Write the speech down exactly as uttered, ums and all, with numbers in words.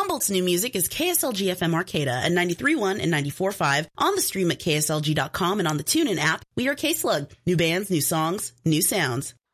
Humboldt's new music is K S L G F M Arcata at ninety-three point one and ninety-four point five, on the stream at K S L G dot com and on the TuneIn app. We are K-Slug. New bands, new songs, new sounds.